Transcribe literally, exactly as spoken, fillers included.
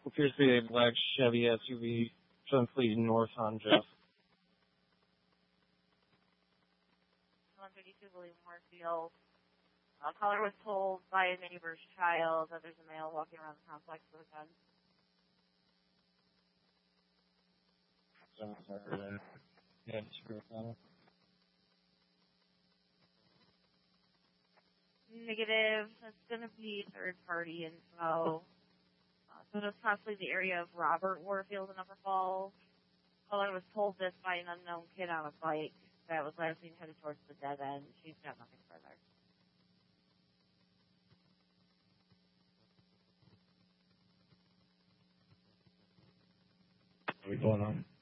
appears to be a black Chevy S U V gently north on Jeff. one thirty-two William Warfield. A caller was told by a neighbor's child that there's a male walking around the complex with a gun. Yeah, screw it. Negative. That's going to be third-party info. Uh, so it was possibly the area of Robert Warfield in Upper Falls. Caller was told this by an unknown kid on a bike that was last seen headed towards the dead end. She's got nothing further. What are we going on?